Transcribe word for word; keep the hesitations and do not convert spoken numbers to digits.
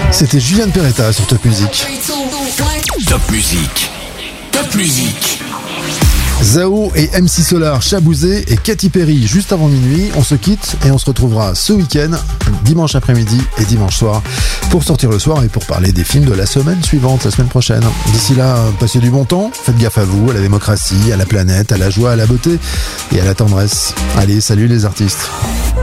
C'était Julian Peretta sur Top Music. Top Music. Top Music. Zao et M C Solar, Chabouzé et Katy Perry juste avant minuit. On se quitte et on se retrouvera ce week-end, dimanche après-midi et dimanche soir, pour sortir le soir et pour parler des films de la semaine suivante, la semaine prochaine. D'ici là, passez du bon temps, faites gaffe à vous, à la démocratie, à la planète, à la joie, à la beauté et à la tendresse. Allez, salut les artistes.